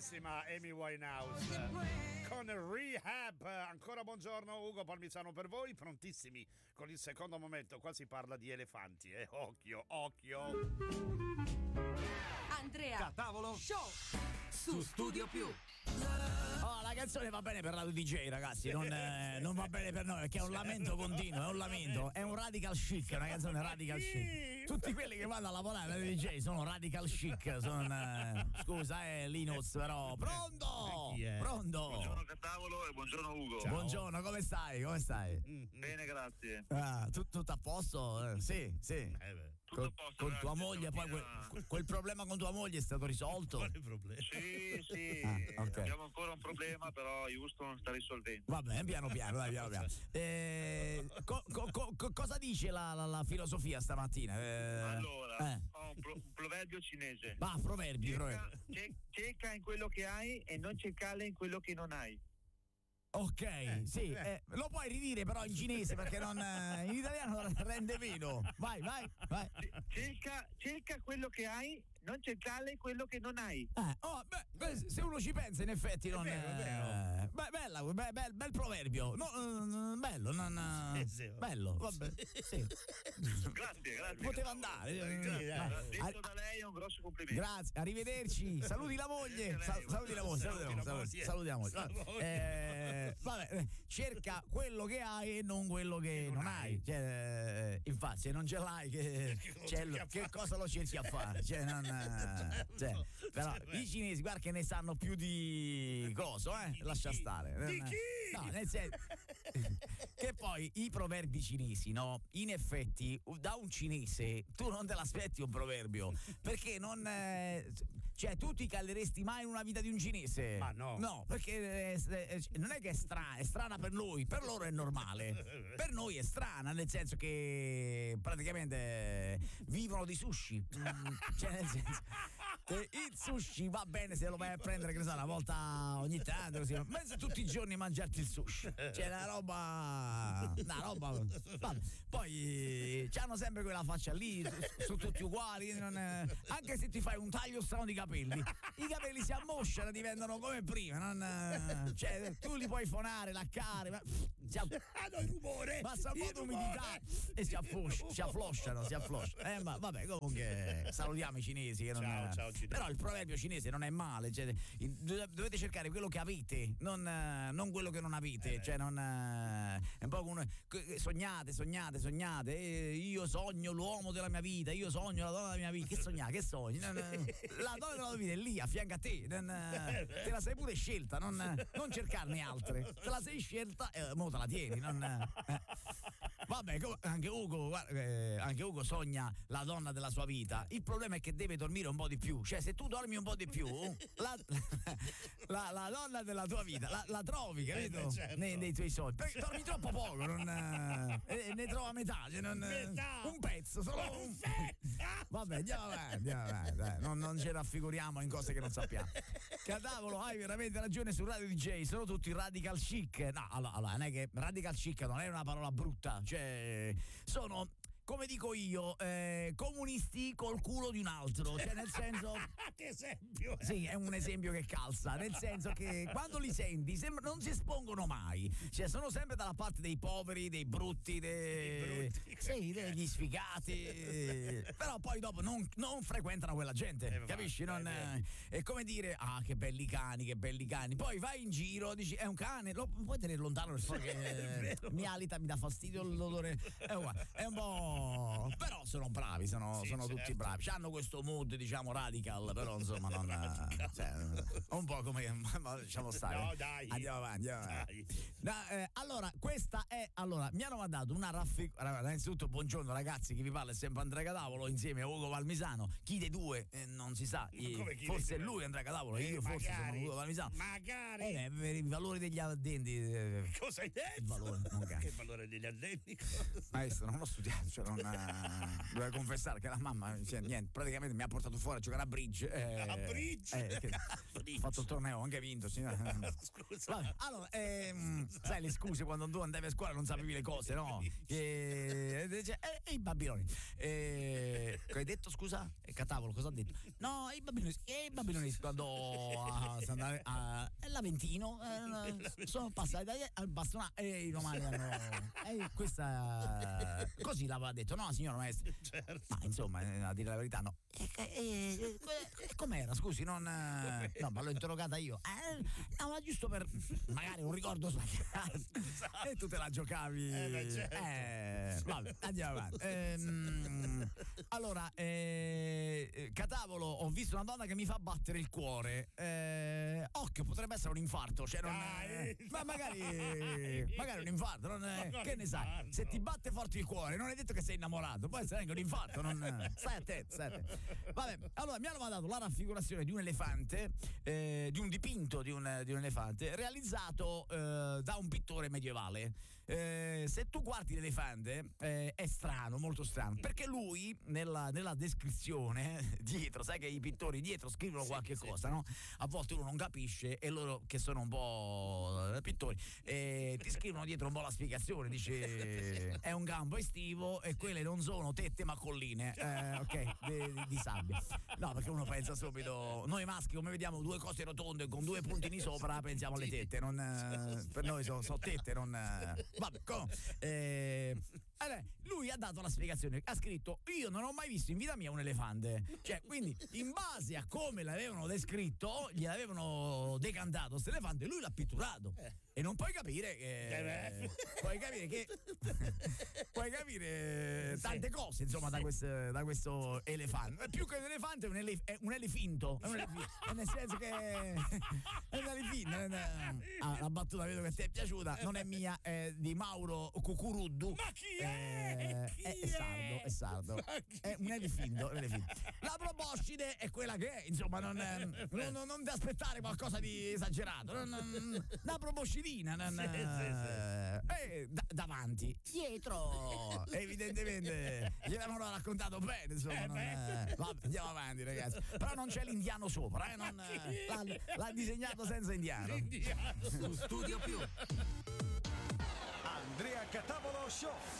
grandissima Amy Winehouse con Rehab. Ancora buongiorno Ugo Palmisano per voi, prontissimi con il secondo momento. Qua si parla di elefanti, occhio. Andrea Catavolo Show su Studio Più. Oh, la canzone va bene per Radio DJ, ragazzi, non va bene per noi perché è un lamento continuo, è un radical chic, è una canzone radical chic. Tutti quelli che vanno a lavorare a Radio DJ sono radical chic, scusa Linus, però pronto? Buongiorno Catavolo e buongiorno Ugo. Ciao. Buongiorno, come stai? Bene, grazie. Tutto a posto? Sì. Tutto a posto, con tua moglie, poi quel problema con tua moglie è stato risolto? Quale problema? Sì. Ok. Abbiamo ancora un problema, però Houston sta risolvendo. Va bene, piano. Cosa dice la filosofia stamattina? Allora, ho un proverbio cinese. Va, proverbi. Cerca in quello che hai e non cercare in quello che non hai. Ok, sì, lo puoi ridire però in cinese perché in italiano rende meno. Vai. Cerca quello che hai, non cercare quello che non hai. Se uno ci pensa in effetti non è vero. Bel proverbio. Bello, bello, vabbè. Sì. Grazie. Poteva andare. Detto da lei è un grosso complimento. Grazie, arrivederci. Saluti la moglie. Salutiamo. Vabbè, cerca quello che hai e non quello che non hai. Infatti, se non ce l'hai, che cosa lo cerchi a fare? Però i cinesi, guarda che ne sanno più di coso, lascia stare. Di chi? No, nel senso che poi i proverbi cinesi, no? In effetti, da un cinese tu non te l'aspetti un proverbio, perché tu ti caleresti mai in una vita di un cinese? Ma no. No, perché non è che è strana per lui, per loro è normale. Per noi è strana, nel senso che praticamente vivono di sushi. Nel senso che il sushi va bene se lo vai a prendere, che ne so, una volta ogni tanto così, ma se tutti i giorni mangiarti il sushi, una roba. Vabbè. Poi c'hanno sempre quella faccia lì, sono tutti uguali, anche se ti fai un taglio strano di capelli, i capelli si ammosciano, diventano come prima, tu li puoi fonare, laccare, ma il rumore, basta un po' d'umidità e si afflosciano. Ma vabbè, comunque salutiamo i cinesi che ciao cinesi. Però il proverbio cinese non è male, dovete cercare quello che avete, non quello che non avete, è un po' come sognate, io sogno l'uomo della mia vita, io sogno la donna della mia vita. Che sogni? La donna della tua vita è lì a fianco a te, te la sei pure scelta, non cercarne altre, te la sei scelta e mo te la tieni, vabbè, anche Ugo sogna la donna della sua vita. Il problema è che deve dormire un po' di più, se tu dormi un po' di più la donna della tua vita la trovi, capito? Certo. Nei tuoi sogni, perché dormi troppo poco, ne trova metà, un pezzo, solo un vabbè, andiamo avanti, dai, non ci raffiguriamo in cose che non sappiamo. Catavolo, hai veramente ragione, su Radio DJ sono tutti radical chic. No, allora non è che radical chic non è una parola brutta, sono, come dico io, comunisti col culo di un altro, nel senso. Che esempio? Sì, è un esempio che calza, nel senso che quando li senti non si espongono mai, sono sempre dalla parte dei poveri, dei brutti, degli sfigati, però poi dopo non frequentano quella gente, capisci? È come dire, che belli cani, poi vai in giro, dici è un cane, lo puoi tenere lontano perché mi alita, mi dà fastidio l'odore, è un po', però sono bravi, sono tutti bravi, hanno questo mood diciamo radical, però insomma un po' come lasciamo stare. No, dai. Andiamo avanti. Allora, questa è mi hanno mandato una raffigurazione. Innanzitutto buongiorno ragazzi, chi vi parla è sempre Andrea Catavolo insieme a Ugo Palmisano. Chi dei due non si sa, forse è lui Andrea Catavolo, io forse sono Ugo Palmisano. Magari per i valori degli addendi. Cosa hai detto? Il valore, che valore degli addendi? Maestro, non ho studiato, cioè non doveva confessare che la mamma, cioè, niente, praticamente mi ha portato fuori a giocare a bridge. A bridge? Ho fatto il torneo, anche vinto. Sì. Scusa. Vabbè, allora, sai le scuse quando tu andavi a scuola non sapevi le cose, no? E i babiloni. Che hai detto, scusa? Catavolo, cosa ha detto? No, i babiloni quando l'Aventino sono passati al bastonale e i romani hanno questa così l'aveva detto, no signor maestro? Certo. Ma insomma, a dire la verità no. Com'era, scusi, non no, ma l'ho interrogata io. No, ma giusto per magari un ricordo sbagliato. E tu te la giocavi. Certo. Vabbè, andiamo avanti. Allora, Catavolo, ho visto una donna che mi fa battere il cuore. Occhio, potrebbe essere un infarto, cioè non ma magari un infarto, che ne sai? Se ti batte forte il cuore, non è detto che sei innamorato, può essere anche un infarto, stai attento. Vabbè, allora mi hanno mandato la raffigurazione di un elefante, di un dipinto di un elefante realizzato da un pittore medievale. Se tu guardi l'elefante è strano, molto strano, perché lui nella descrizione dietro, sai che i pittori dietro scrivono qualche cosa, no? A volte uno non capisce e loro che sono un po' pittori ti scrivono dietro un po' la spiegazione, dice è un campo estivo e quelle non sono tette ma colline, ok, di sabbia. No, perché uno pensa subito, noi maschi come vediamo due cose rotonde con due puntini sopra pensiamo alle tette, per noi sono tette, non vabbè, allora, lui ha dato la spiegazione, ha scritto io non ho mai visto in vita mia un elefante, cioè quindi in base a come l'avevano descritto gli avevano decantato questo elefante, lui l'ha pitturato e non puoi capire che puoi capire tante cose insomma da questo elefante. Più che un elefante è un elefinto, nel senso che è un elefinto. La battuta vedo che ti è piaciuta, non è mia, è di Mauro Cucuruddu. Ma chi è? È sardo. È un elefinto. La proboscide è quella che è, insomma, non ti aspettare qualcosa di esagerato. Una proboscidina, davanti, dietro, evidentemente gliel'avevano raccontato bene, insomma. Vabbè, andiamo avanti, ragazzi. Però non c'è l'indiano sopra, l'ha disegnato senza indiano. Su Studio Più. Andrea Catavolo Show.